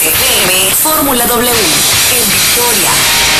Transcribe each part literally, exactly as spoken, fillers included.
M Fórmula W en Victoria.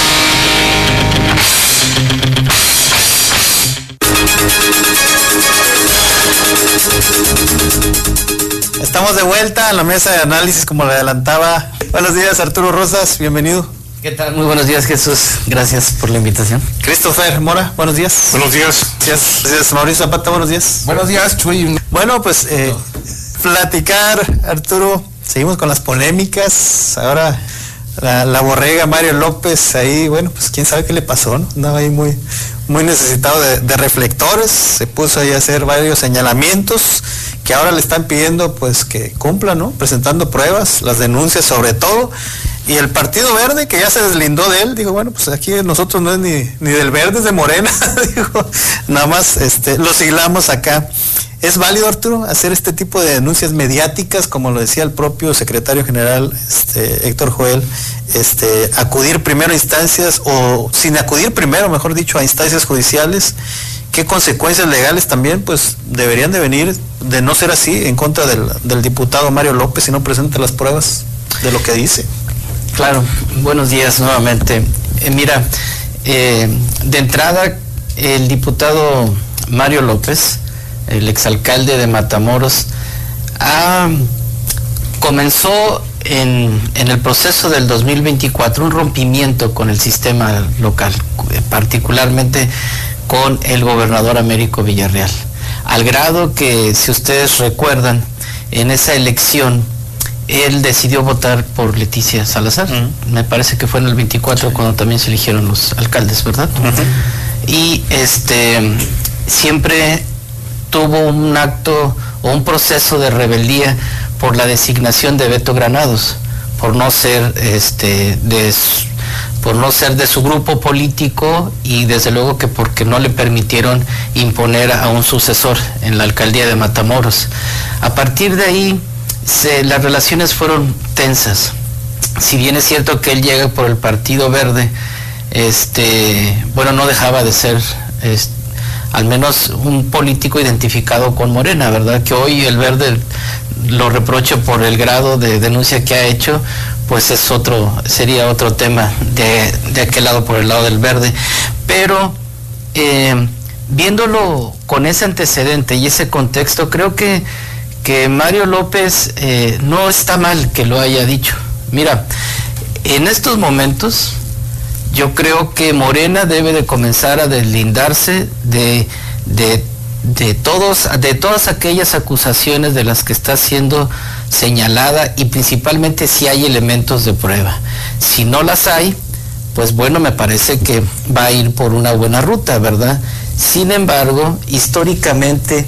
Estamos de vuelta a la mesa de análisis, como le adelantaba. Buenos días, Arturo Rosas, bienvenido. ¿Qué tal? Muy buenos días, Jesús. Gracias por la invitación. Christopher Mora, buenos días. Buenos días. Gracias, gracias. Mauricio Zapata, buenos días. Buenos días, Chuy. Bueno, pues eh, platicar, Arturo, seguimos con las polémicas. Ahora la, la borrega Mario López, ahí, bueno, pues quién sabe qué le pasó, ¿no? Andaba ahí muy, muy necesitado de, de reflectores, se puso ahí a hacer varios señalamientos que ahora le están pidiendo pues que cumpla, ¿no? Presentando pruebas, las denuncias sobre todo. Y el Partido Verde, que ya se deslindó de él, dijo, bueno, pues aquí nosotros no es ni, ni del Verde, es de Morena, dijo, nada más este, lo siglamos acá. ¿Es válido, Arturo, hacer este tipo de denuncias mediáticas, como lo decía el propio secretario general, este, Héctor Joel, este, acudir primero a instancias, o sin acudir primero, mejor dicho, a instancias judiciales? ¿Qué consecuencias legales también pues deberían de venir, de no ser así, en contra del, del diputado Mario López si no presenta las pruebas de lo que dice? Claro, buenos días nuevamente. Eh, mira, eh, de entrada, el diputado Mario López, el exalcalde de Matamoros, ha, comenzó en, en el proceso del dos mil veinticuatro un rompimiento con el sistema local, particularmente con el gobernador Américo Villarreal, al grado que, si ustedes recuerdan, en esa elección él decidió votar por Leticia Salazar. Uh-huh. Me parece que fue en el veinticuatro cuando también se eligieron los alcaldes, ¿verdad? Uh-huh. Y este siempre tuvo un acto o un proceso de rebeldía por la designación de Beto Granados, por no ser este de por no ser de su grupo político, y desde luego que porque no le permitieron imponer a un sucesor en la alcaldía de Matamoros. A partir de ahí Se, las relaciones fueron tensas. Si bien es cierto que él llega por el Partido Verde, este, bueno, no dejaba de ser este, al menos un político identificado con Morena, ¿verdad? Que hoy el Verde lo reproche por el grado de denuncia que ha hecho, pues es otro, sería otro tema de, de aquel lado, por el lado del Verde. Pero eh, viéndolo con ese antecedente y ese contexto, creo que que Mario López eh, no está mal que lo haya dicho. Mira, en estos momentos yo creo que Morena debe de comenzar a deslindarse de, de, de, todos, de todas aquellas acusaciones de las que está siendo señalada, y principalmente si hay elementos de prueba. Si no las hay, pues bueno, me parece que va a ir por una buena ruta, ¿verdad? Sin embargo, históricamente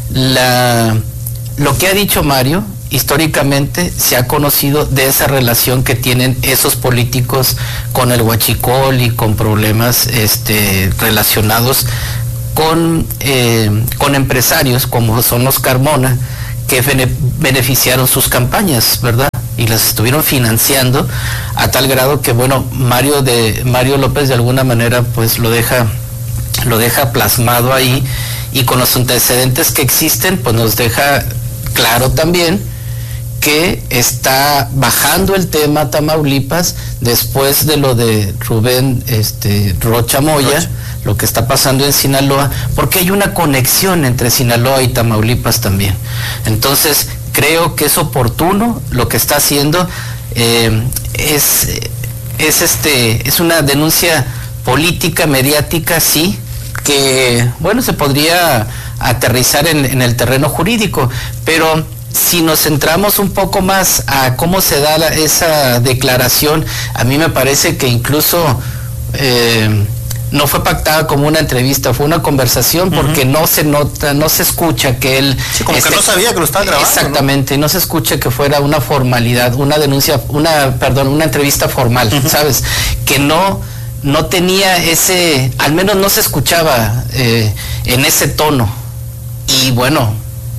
la... Lo que ha dicho Mario, históricamente se ha conocido de esa relación que tienen esos políticos con el huachicol y con problemas este, relacionados con, eh, con empresarios como son los Carmona, que bene, beneficiaron sus campañas, ¿verdad? Y las estuvieron financiando a tal grado que, bueno, Mario, de, Mario López de alguna manera pues lo deja, lo deja plasmado ahí, y con los antecedentes que existen pues nos deja claro también que está bajando el tema Tamaulipas después de lo de Rubén este, Rocha Moya, Rocha. Lo que está pasando en Sinaloa, porque hay una conexión entre Sinaloa y Tamaulipas también. Entonces creo que es oportuno lo que está haciendo, eh, es, es, este, es una denuncia política, mediática, sí, que bueno, se podría aterrizar en, en el terreno jurídico, pero si nos centramos un poco más a cómo se da la, esa declaración, a mí me parece que incluso eh, no fue pactada como una entrevista, fue una conversación, porque uh-huh. no se nota, no se escucha que él... Sí, como este, que no sabía que lo estaba grabando. Exactamente, ¿no? no se escucha que fuera una formalidad, una denuncia, una, perdón, una entrevista formal, uh-huh. ¿sabes? Que no... no tenía ese, al menos no se escuchaba eh, en ese tono. Y bueno,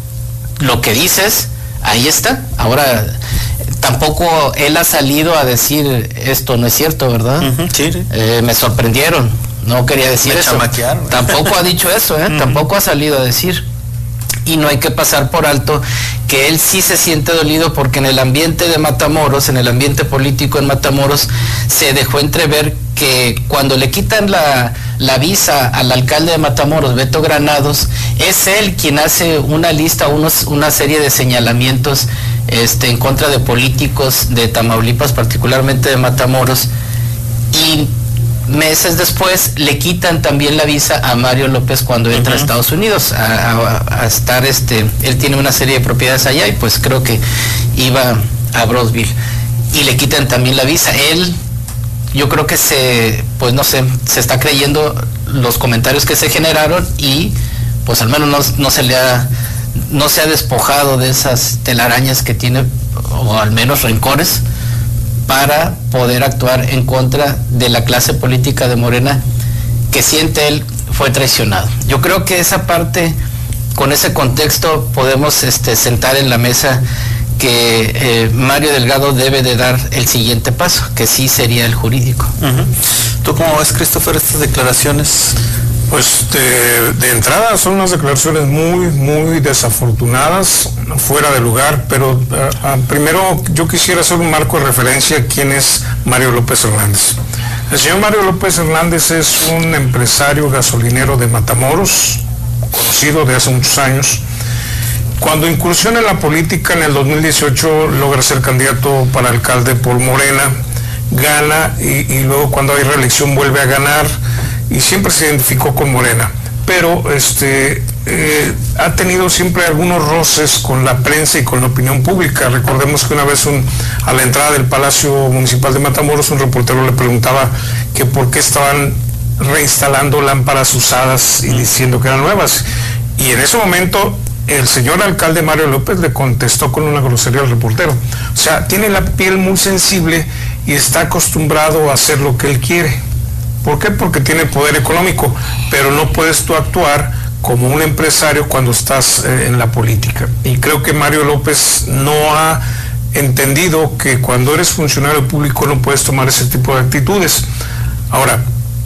lo que dices, ahí está. Ahora, tampoco él ha salido a decir esto no es cierto, ¿verdad? Uh-huh, sí, sí. Eh, me sorprendieron, no quería decir me eso. Chamaquearon. Tampoco ha dicho eso, ¿eh? Uh-huh. Tampoco ha salido a decir. y no hay que pasar por alto que él sí se siente dolido porque en el ambiente de Matamoros, en el ambiente político en Matamoros, se dejó entrever que cuando le quitan la, la visa al alcalde de Matamoros, Beto Granados, es él quien hace una lista, unos, una serie de señalamientos este, en contra de políticos de Tamaulipas, particularmente de Matamoros, y meses después le quitan también la visa a Mario López cuando entra uh-huh. a Estados Unidos a, a, a estar, este, él tiene una serie de propiedades allá y pues creo que iba a Brownsville y le quitan también la visa. Él, yo creo que se, pues no sé, se está creyendo los comentarios que se generaron y pues al menos no, no se le ha, no se ha despojado de esas telarañas que tiene, o al menos rencores, para poder actuar en contra de la clase política de Morena que siente él fue traicionado. Yo creo que esa parte, con ese contexto, podemos este, sentar en la mesa que eh, Mario Delgado debe de dar el siguiente paso, que sí sería el jurídico. Uh-huh. ¿Tú cómo ves, Christopher, estas declaraciones? Pues de, de entrada son unas declaraciones muy, muy desafortunadas, fuera de lugar, pero uh, uh, primero yo quisiera hacer un marco de referencia a quién es Mario López Hernández. El señor Mario López Hernández es un empresario gasolinero de Matamoros, conocido de hace muchos años. Cuando incursiona en la política en el dos mil dieciocho logra ser candidato para alcalde por Morena, gana y, y luego cuando hay reelección vuelve a ganar y siempre se identificó con Morena, pero este, eh, ha tenido siempre algunos roces con la prensa y con la opinión pública. Recordemos que una vez un, a la entrada del Palacio Municipal de Matamoros un reportero le preguntaba que por qué estaban reinstalando lámparas usadas y diciendo que eran nuevas, y en ese momento el señor alcalde Mario López le contestó con una grosería al reportero. O sea, tiene la piel muy sensible y está acostumbrado a hacer lo que él quiere. ¿Por qué? Porque tiene poder económico, pero no puedes tú actuar como un empresario cuando estás eh, en la política. Y creo que Mario López no ha entendido que cuando eres funcionario público no puedes tomar ese tipo de actitudes. Ahora,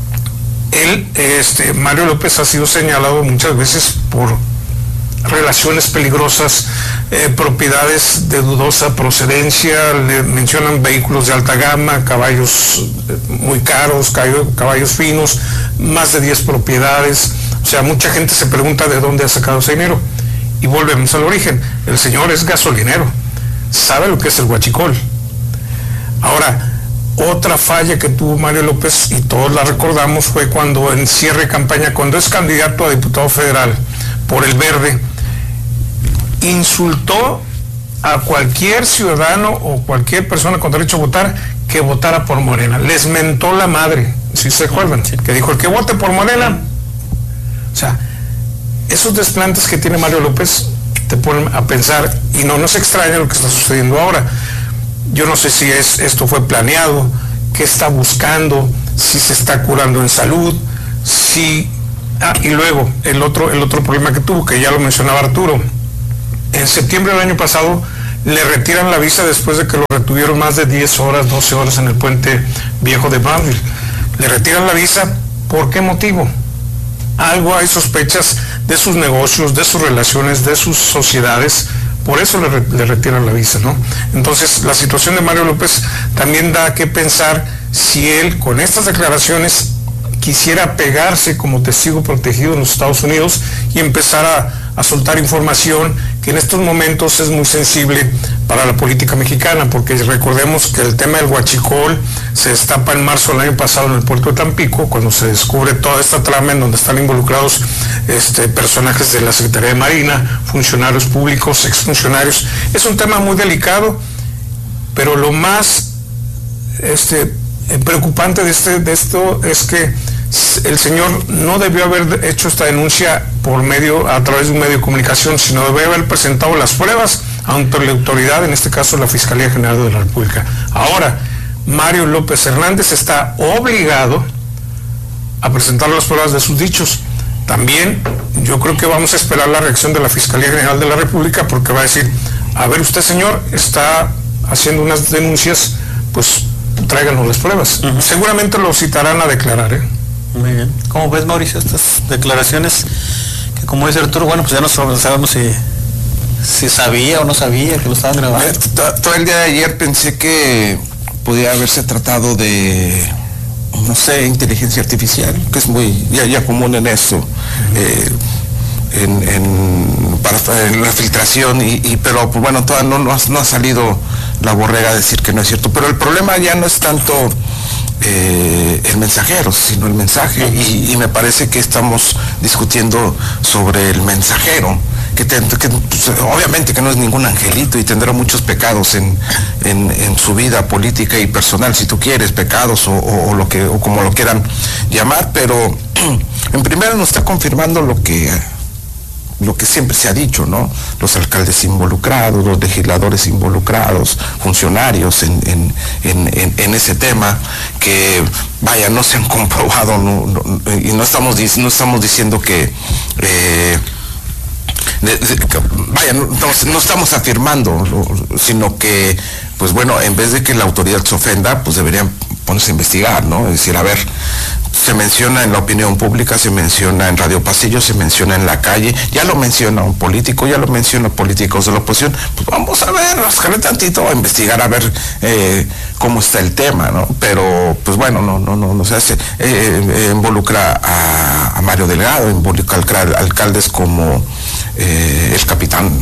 él, este, Mario López ha sido señalado muchas veces por relaciones peligrosas, eh, propiedades de dudosa procedencia, le mencionan vehículos de alta gama, caballos muy caros, caballos, caballos finos, más de diez propiedades. O sea, mucha gente se pregunta de dónde ha sacado ese dinero. Y volvemos al origen, el señor es gasolinero, sabe lo que es el huachicol. Ahora, otra falla que tuvo Mario López, y todos la recordamos, fue cuando en cierre de campaña, cuando es candidato a diputado federal por el Verde, insultó a cualquier ciudadano o cualquier persona con derecho a votar que votara por Morena. Les mentó la madre, si se acuerdan, que dijo, el que vote por Morena. O sea, esos desplantes que tiene Mario López te ponen a pensar, y no nos extraña lo que está sucediendo ahora. Yo no sé si es, esto fue planeado, qué está buscando, si se está curando en salud, si... Ah, y luego, el otro, el otro problema que tuvo, que ya lo mencionaba Arturo, en septiembre del año pasado le retiran la visa después de que lo retuvieron más de diez horas, doce horas en el puente viejo de Brownsville. Le retiran la visa, ¿por qué motivo? Algo hay sospechas de sus negocios, de sus relaciones, de sus sociedades, por eso le, le retiran la visa, ¿no? Entonces, la situación de Mario López también da que pensar si él, con estas declaraciones, quisiera pegarse como testigo protegido en los Estados Unidos y empezar a, a soltar información que en estos momentos es muy sensible para la política mexicana, porque recordemos que el tema del huachicol se destapa en marzo del año pasado en el puerto de Tampico, cuando se descubre toda esta trama en donde están involucrados este, personajes de la Secretaría de Marina, funcionarios públicos, exfuncionarios. Es un tema muy delicado, pero lo más este, preocupante de, este, de esto es que el señor no debió haber hecho esta denuncia por medio, a través de un medio de comunicación, sino debió haber presentado las pruebas ante la autoridad, en este caso la Fiscalía General de la República. Ahora, Mario López Hernández está obligado a presentar las pruebas de sus dichos. También yo creo que vamos a esperar la reacción de la Fiscalía General de la República, porque va a decir, a ver, usted señor está haciendo unas denuncias, pues tráiganos las pruebas. Uh-huh. Seguramente lo citarán a declarar, ¿eh? Muy bien. ¿Cómo ves, Mauricio, estas declaraciones que como dice Arturo, bueno, pues ya no sabemos si, si sabía o no sabía que lo estaban grabando. Todo el día de ayer pensé que podía haberse tratado de, no sé, inteligencia artificial, que es muy ya, ya común en eso, eh, en, en, para, en la filtración, y, y pero pues, bueno, todavía no, no, ha, no ha salido la Borrega a decir que no es cierto. Pero el problema ya no es tanto eh, el mensajero, sino el mensaje, y, y me parece que estamos discutiendo sobre el mensajero, que, te, que pues, obviamente que no es ningún angelito y tendrá muchos pecados en, en, en su vida política y personal, si tú quieres, pecados o, o, o lo que o como lo quieran llamar, pero en primera nos está confirmando lo que lo que siempre se ha dicho, ¿no? Los alcaldes involucrados, los legisladores involucrados, funcionarios en, en, en, en, en ese tema, que vaya, no se han comprobado, no, no, y no estamos, no estamos diciendo que eh, De, de, vaya, no, no estamos afirmando, sino que, pues bueno, en vez de que la autoridad se ofenda, pues deberían ponerse a investigar, ¿no? Es decir, a ver, se menciona en la opinión pública, se menciona en Radio Pasillo, se menciona en la calle, ya lo menciona un político, ya lo menciona políticos de la oposición, pues vamos a ver, rascarle tantito, a investigar, a ver eh, cómo está el tema, ¿no? Pero, pues bueno, no, no, no, no se hace, eh, eh, involucra a, a Mario Delgado, involucra al, alcaldes como Eh, el capitán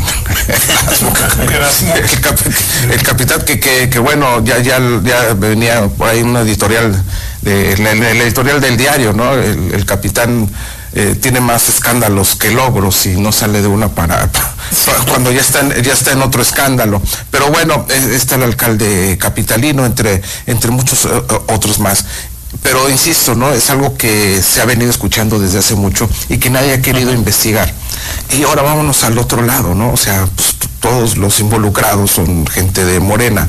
el, cap, el capitán que, que, que bueno, ya, ya, ya venía por ahí una editorial de, el, el editorial del diario, ¿no? El, el capitán eh, tiene más escándalos que logros y no sale de una para, para cuando ya está, en, ya está en otro escándalo. Pero bueno, está el alcalde capitalino entre, entre muchos uh, otros más. Pero insisto, ¿no? Es algo que se ha venido escuchando desde hace mucho y que nadie ha querido investigar. Y ahora vámonos al otro lado, ¿no? O sea, pues, todos los involucrados son gente de Morena.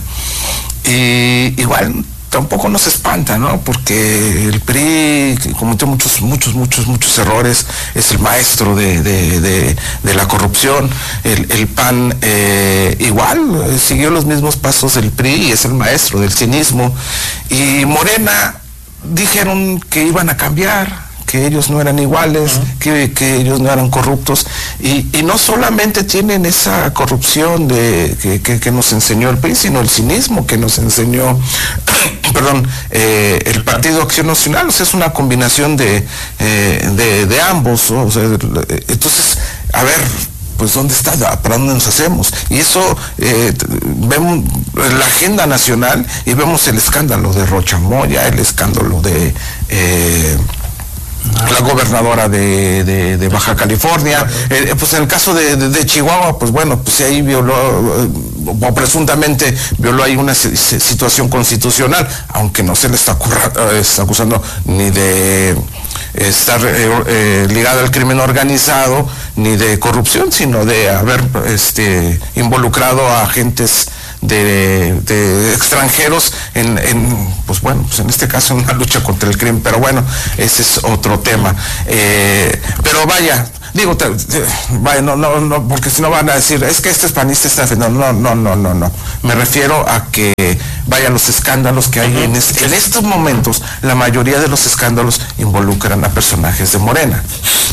Y igual tampoco nos espanta, ¿no? Porque el P R I cometió muchos, muchos, muchos, muchos errores, es el maestro de, de, de, de la corrupción. El, el P A N eh, igual, eh, siguió los mismos pasos del P R I y es el maestro del cinismo. Y Morena dijeron que iban a cambiar, que ellos no eran iguales, uh-huh. que, que ellos no eran corruptos, y, y no solamente tienen esa corrupción de que, que, que nos enseñó el P R I, sino el cinismo que nos enseñó perdón, eh, el Partido Acción Nacional. O sea, es una combinación de, eh, de, de ambos, ¿no? O sea, entonces, a ver, pues ¿dónde está? ¿Para dónde nos hacemos? Y eso, eh, vemos la agenda nacional y vemos el escándalo de Rocha Moya, el escándalo de eh, la gobernadora de, de, de Baja California, eh, pues en el caso de, de, de Chihuahua, pues bueno, pues ahí violó, eh, o presuntamente violó ahí una situación constitucional, aunque no se le está, curra, eh, está acusando ni de estar eh, eh, ligado al crimen organizado, ni de corrupción, sino de haber este, involucrado a agentes de, de extranjeros en, en, pues bueno, pues en este caso en una lucha contra el crimen, pero bueno, ese es otro tema. Eh, pero vaya, digo, te, te, vaya, no, no, no, porque si no van a decir, es que este es panista, está no, no, no, no, no, no. Me refiero a que, vaya, los escándalos que hay uh-huh. en, este, en estos momentos, la mayoría de los escándalos involucran a personajes de Morena.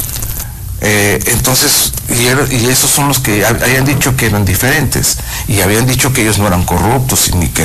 Eh, entonces, y, y esos son los que habían dicho que eran diferentes, y habían dicho que ellos no eran corruptos, ni que